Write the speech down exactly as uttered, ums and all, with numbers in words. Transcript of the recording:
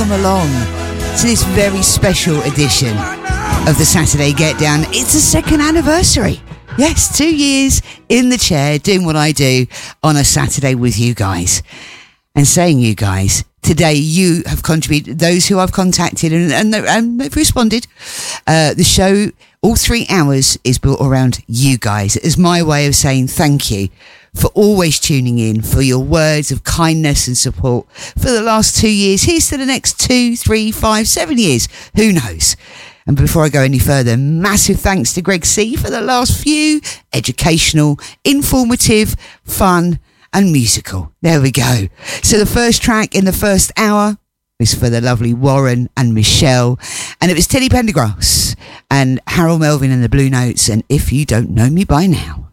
come along to this very special edition of the Saturday Get Down. It's the second anniversary. Yes, two years in the chair doing what I do on a Saturday with you guys. And saying you guys, today you have contributed, those who I've contacted and, and, and they've responded. Uh, the show, all three hours, is built around you guys. It is my way of saying thank you for always tuning in, for your words of kindness and support for the last two years. Here's to the next two, three, five, seven years. Who knows? And before I go any further, massive thanks to Greg C for the last few. Educational, informative, fun and musical. There we go. So the first track in the first hour was for the lovely Warren and Michelle. And it was Teddy Pendergrass and Harold Melvin and the Blue Notes. And If You Don't Know Me By Now.